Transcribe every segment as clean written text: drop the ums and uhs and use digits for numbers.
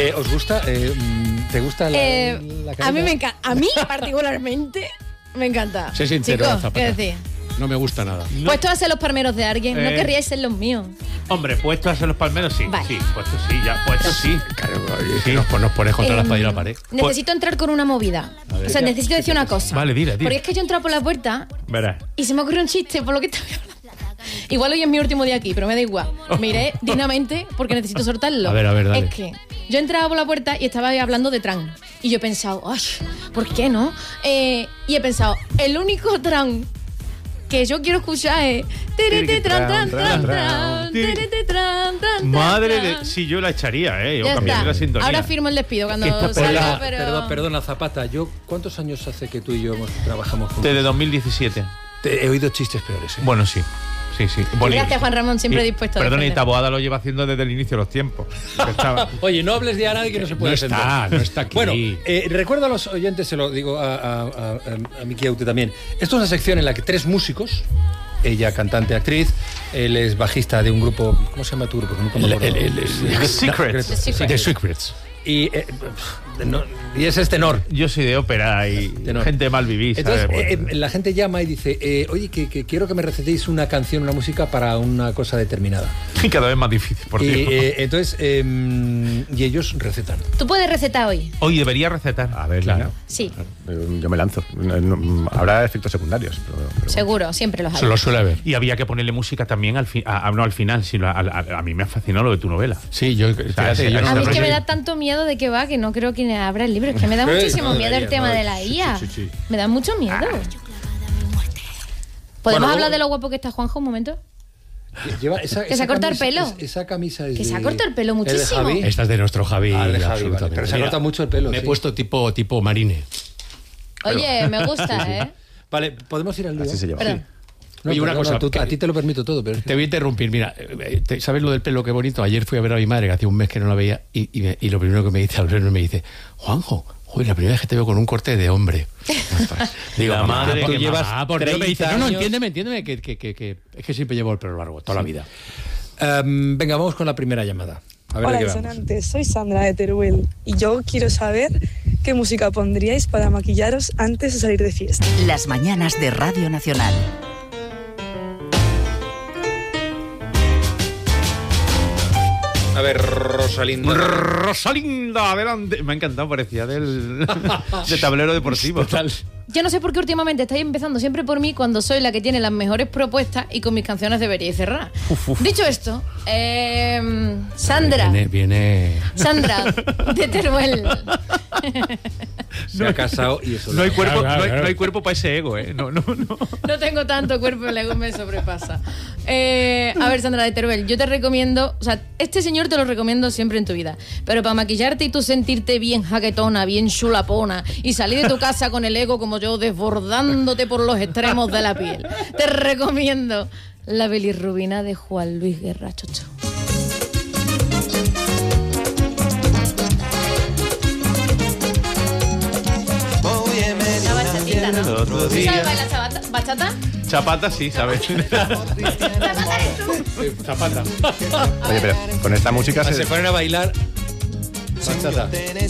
¿Os gusta? ¿Te gusta la careta? A mí me encanta. A mí particularmente me encanta. Sé sincero, Chicos, Zapata. ¿qué decir? No me gusta nada. No. Puestos a ser los palmeros de alguien, no querríais ser los míos. Hombre, puesto a hacer los palmeros, sí. Vale. Sí, puesto sí, ya, puesto sí. Claro, sí. Nos pones contra la espalda y la pared. Necesito entrar con una movida. O sea, necesito decir una cosa. Vale, dile. Porque es que yo he entrado por la puerta Verás. y se me ocurrió un chiste por lo que estaba hablando. Igual hoy es mi último día aquí, pero me da igual. Me iré dignamente porque necesito soltarlo. A ver, dale. Es que yo entraba por la puerta y estaba hablando de trans. Y yo he pensado, ay, ¿por qué no? Y he pensado, el único trans que yo quiero escuchar es... Madre de... Sí, yo la echaría, Yo Ya cambiaría está. la sintonía. Ahora firmo el despido cuando Esta salga, pero... Perdona, Zapata, ¿cuántos años hace que tú y yo trabajamos juntos? Desde 2017. He oído chistes peores, Bueno, sí. Sí. Bueno, Gracias, Juan Ramón, siempre dispuesto a Perdón, y defender. Taboada lo lleva haciendo desde el inicio de los tiempos. Estaba... Oye, no hables de a nadie que no se puede defender. No está aquí. Bueno, recuerdo a los oyentes, se lo digo a Miki Aute también. Esto es una sección en la que 3 músicos, ella cantante, actriz, él es bajista de un grupo, ¿cómo se llama tu grupo? Nunca me acuerdo. The Secrets. The Secrets. Y es tenor. Yo soy de ópera y Tenor. gente mal vivida. Entonces, la gente llama y dice, oye, que quiero que me recetéis una canción, una música para una cosa determinada. Y cada vez más difícil, por Y Dios. entonces, y ellos recetan. Tú puedes recetar hoy. Hoy debería recetar. A ver, Claro. Lina, Sí, yo me lanzo. Habrá efectos secundarios. Pero seguro, siempre los hay. Lo suele haber. Y había que ponerle música también no al final, sino a mí me fascinó lo de tu novela. Sí, fíjate, yo A no mí es que sé. me da tanto miedo de que va, que no creo que abra el libro. Es que me da muchísimo miedo el tema de la IA. sí. Me da mucho miedo. ¿Podemos Bueno, hablar de lo guapo que está Juanjo un momento? Que se ha cortado el pelo. Esa camisa es Que se ha de- cortado el pelo ¿es de muchísimo. Javi? Esta es de nuestro Javi. Ah, de Javi, absolutamente. vale. Pero se ha Mira, cortado mucho el pelo. Me he sí. puesto tipo marine. Oye, me gusta, Vale, podemos ir al lío. Así se lleva. Perdón. No, Oye, una cosa, a ti te lo permito todo, pero es que- Te voy a interrumpir. Mira, ¿sabes lo del pelo? Qué bonito. Ayer fui a ver a mi madre, que hacía un mes que no la veía, y lo primero que me dice al verme me dice, Juanjo, joder, la primera vez que te veo con un corte de hombre. Digo, La mamá, madre tú que llevas mamá, por Dios, me dice, 30 no, años. entiéndeme, que es que siempre llevo el pelo largo, toda la vida. Venga, vamos con la primera llamada. A ver Hola, de qué vamos. disonantes. Soy Sandra de Teruel y yo quiero saber qué música pondríais para maquillaros antes de salir de fiesta. Las mañanas de Radio Nacional. A ver, Rosalinda. Rosalinda, adelante. Me ha encantado, parecía de tablero deportivo. Yo no sé por qué últimamente estáis empezando siempre por mí cuando soy la que tiene las mejores propuestas y con mis canciones deberíais cerrar. Dicho esto, Sandra. Viene... Sandra, de Teruel. Se ha casado y eso. No hay cuerpo, Claro. no hay cuerpo para ese ego, No. No tengo tanto cuerpo, el ego me sobrepasa. A ver, Sandra de Teruel, yo te recomiendo, o sea, este señor te lo recomiendo siempre en tu vida, pero para maquillarte y tú sentirte bien jaquetona, bien chulapona y salir de tu casa con el ego como yo desbordándote por los extremos de la piel, te recomiendo la bilirrubina de Juan Luis Guerra, chocho. Una bachatita, ¿no? Otro ¿Tú día. sabes bailar bachata? Chapata, sí, ¿sabes? ¿Bachata eres tú? Zapata. Oye, pero con esta música Se ponen a bailar. Bachata.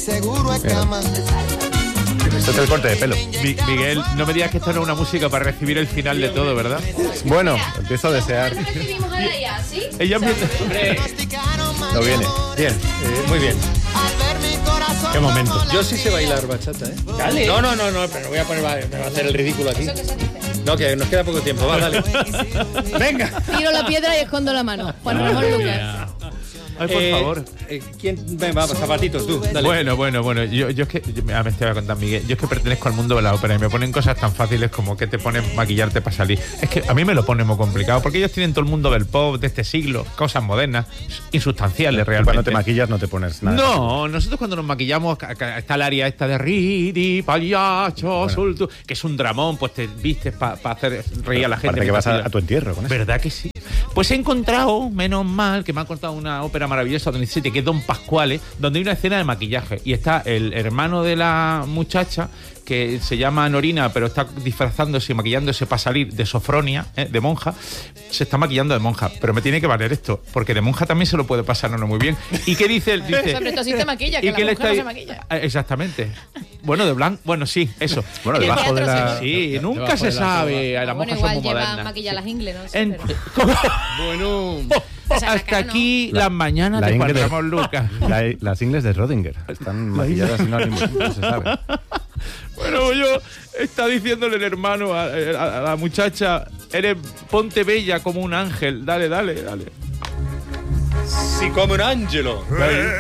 Esto es el corte de pelo. Miguel, no me digas que esto no es una música para recibir el final de todo, ¿verdad? Bueno, empiezo a desear. ¿No recibimos a la IA, sí? Ella empieza... No viene. Bien, muy bien. Qué momento. Yo sí sé bailar bachata, ¿eh? Dale. No, pero voy a poner, me va a hacer el ridículo aquí. ¿Eso qué se dice? No, que nos queda poco tiempo, va, dale. Venga. Tiro la piedra y escondo la mano. Juan Ramón Lucas. Ay, por favor. ¿Quién? Venga, vamos, zapatitos, tú, dale. Bueno. Yo es que... Me te voy a contar, Miguel. Yo es que pertenezco al mundo de la ópera y me ponen cosas tan fáciles como que te ponen maquillarte para salir. Es que a mí me lo ponen muy complicado porque ellos tienen todo el mundo del pop de este siglo, cosas modernas, insustanciales realmente. Cuando te maquillas no te pones nada. No, nosotros cuando nos maquillamos está el área esta de Ridi, Pagliaccio, que es un dramón, pues te vistes para hacer reír a la gente. Parece que vas a tu entierro con eso. ¿Verdad que sí? Pues he encontrado, menos mal, que me ha contado una ópera maravillosa de 2007, que es Don Pasquale, donde hay una escena de maquillaje. Y está el hermano de la muchacha, que se llama Norina, pero está disfrazándose y maquillándose para salir de Sofronia, de monja. Se está maquillando de monja, pero me tiene que valer esto, porque de monja también se lo puede pasar no muy bien. ¿Y qué dice él? Dice, sobre todo si te maquilla, que la mujer no se maquilla. Exactamente. Bueno, de blanco, bueno, sí, eso. Bueno, debajo de la... Sí, nunca se sabe. Las monjas son muy modernas. Lleva maquilla las ingles, no sé, Bueno... Hasta aquí las mañanas de Juan Ramón Lucas. Las ingles de Rodinger están maquilladas sinónimos, no se sabe. Bueno, yo está diciéndole el hermano a la muchacha, ponte bella como un ángel, dale. Sí, como un ángelo.